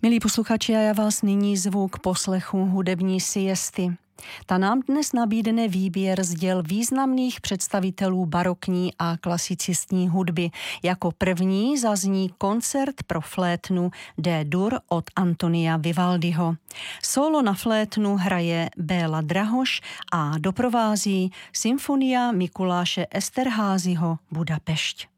Milí posluchači, a já vás nyní zvu k poslechu hudební siesty. Ta nám dnes nabídne výběr z děl významných představitelů barokní a klasicistní hudby. Jako první zazní koncert pro flétnu D-dur od Antonia Vivaldiho. Solo na flétnu hraje Béla Drahoš a doprovází Symfonia Mikuláše Esterházyho Budapešť.